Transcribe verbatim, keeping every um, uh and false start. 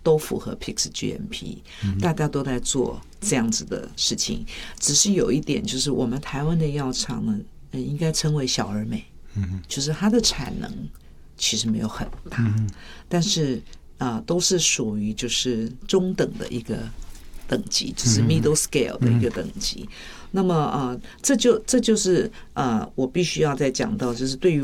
都符合 P I X G M P，嗯、大家都在做这样子的事情。只是有一点，就是我们台湾的药厂呢，呃、应该称为小而美，嗯、就是它的产能其实没有很大，嗯、但是啊、呃，都是属于就是中等的一个等级，就是 middle scale 的一个等级。嗯、那么啊、呃，这就这就是啊、呃，我必须要再讲到，就是对于